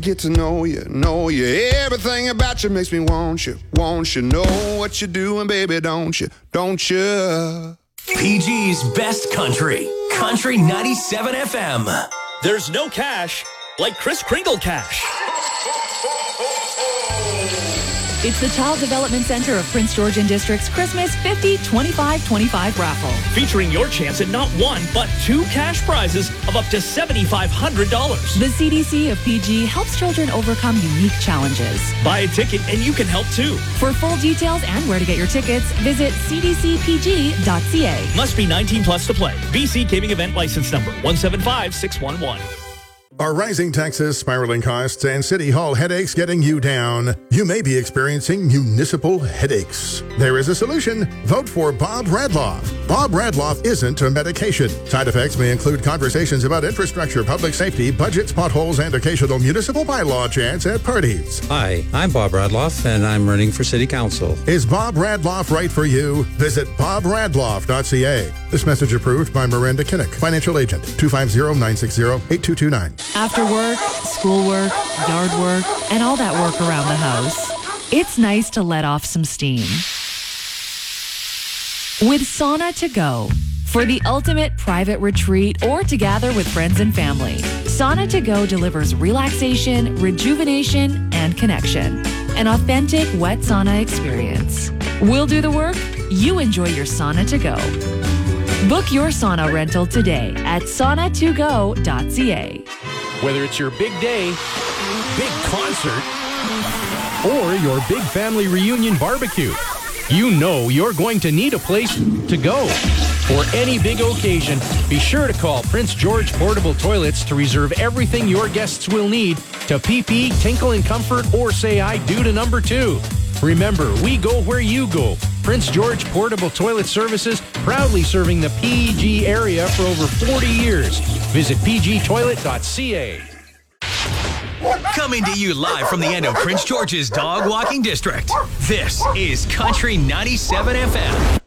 get to know you, know you. Everything about you makes me want you, know what you're doing, baby, don't you, PG's best country, Country 97 FM. There's no cash like Kris Kringle cash. It's the Child Development Center of Prince Georgian District's Christmas 50-25-25 raffle. Featuring your chance at not one, but two cash prizes of up to $7,500. The CDC of PG helps children overcome unique challenges. Buy a ticket and you can help too. For full details and where to get your tickets, visit cdcpg.ca. Must be 19 plus to play. BC Gaming Event License Number 175611. Are rising taxes, spiraling costs, and City Hall headaches getting you down? You may be experiencing municipal headaches. There is a solution. Vote for Bob Radloff. Bob Radloff isn't a medication. Side effects may include conversations about infrastructure, public safety, budgets, potholes, and occasional municipal bylaw chants at parties. Hi, I'm Bob Radloff, and I'm running for City Council. Is Bob Radloff right for you? Visit bobradloff.ca. This message approved by Miranda Kinnick, financial agent, 250-960-8229. After work, schoolwork, yard work, and all that work around the house, it's nice to let off some steam. With Sauna to Go. For the ultimate private retreat or to gather with friends and family, Sauna to Go delivers relaxation, rejuvenation, and connection. An authentic wet sauna experience. We'll do the work, you enjoy your Sauna to Go. Book your sauna rental today at sauna2go.ca. Whether it's your big day, big concert, or your big family reunion barbecue, you know you're going to need a place to go. For any big occasion, be sure to call Prince George Portable Toilets to reserve everything your guests will need to pee, tinkle, and comfort, or say I do to number 2. Remember, we go where you go. Prince George Portable Toilet Services, proudly serving the PG area for over 40 years. Visit pgtoilet.ca. Coming to you live from the end of Prince George's Dog Walking District. This is Country 97 FM.